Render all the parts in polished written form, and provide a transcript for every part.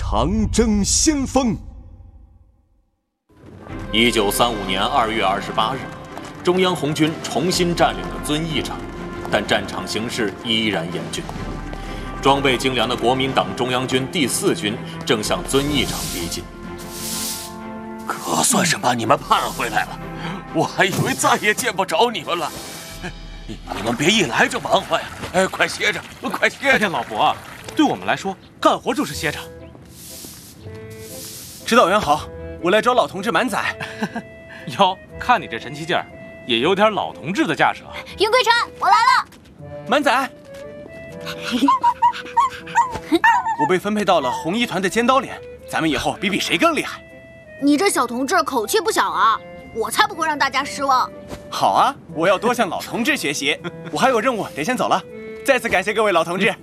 长征先锋。 1935年2月28日，中央红军重新占领了遵义场，但战场形势依然严峻。装备精良的国民党中央军第4军正向遵义场逼近。 可算是把你们盼回来了，我还以为再也见不着你们了。你们别一来就忙活呀！哎，快歇着，快歇着！ 老伯，对我们来说，干活就是歇着。 指导员好，我来找老同志满载。 哟，看你这神气劲儿，也有点老同志的架势啊。 云贵川，我来了。 满载。我被分配到了红衣团的尖刀连，咱们以后比比谁更厉害。 你这小同志口气不小啊，我才不会让大家失望。 好啊，我要多向老同志学习。我还有任务，得先走了。再次感谢各位老同志。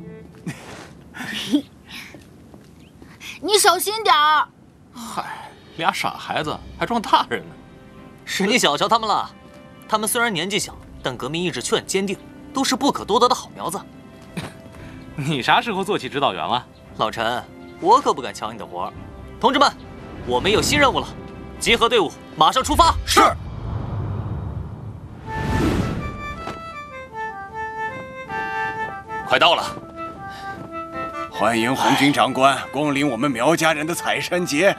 你小心点儿。 嗨，俩傻孩子还装大人呢。 是你小瞧他们了。他们虽然年纪小，但革命意志却很坚定，都是不可多得的好苗子。 你啥时候做起指导员了？ 老陈，我可不敢抢你的活。同志们，我们有新任务了，集合队伍，马上出发。 是。快到了。 欢迎红军长官光临我们苗家人的采山节。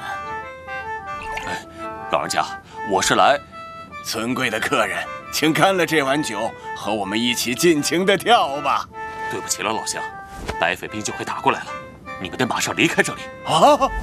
老人家，我是来…… 尊贵的客人，请干了这碗酒，和我们一起尽情的跳吧。 对不起了，老乡，白匪兵就快打过来了，你们得马上离开这里。 啊！